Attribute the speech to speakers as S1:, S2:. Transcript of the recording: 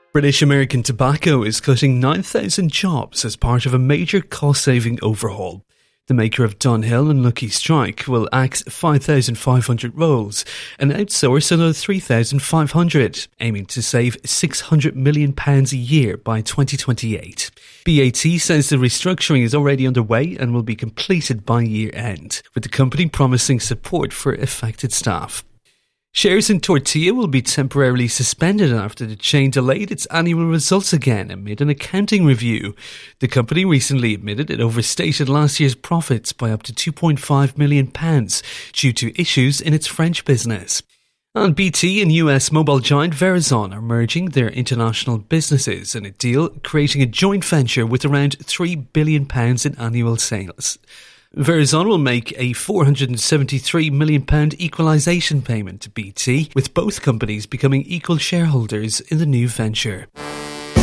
S1: British American Tobacco is cutting 9,000 jobs as part of a major cost-saving overhaul. The maker of Dunhill and Lucky Strike will axe 5,500 roles and outsource another 3,500, aiming to save £600 million a year by 2028. BAT says the restructuring is already underway and will be completed by year end, with the company promising support for affected staff. Shares in Tortilla will be temporarily suspended after the chain delayed its annual results again amid an accounting review. The company recently admitted it overstated last year's profits by up to £2.5 million due to issues in its French business. And BT and US mobile giant Verizon are merging their international businesses in a deal creating a joint venture with around £3 billion in annual sales. Verizon will make a £473 million equalisation payment to BT, with both companies becoming equal shareholders in the new venture.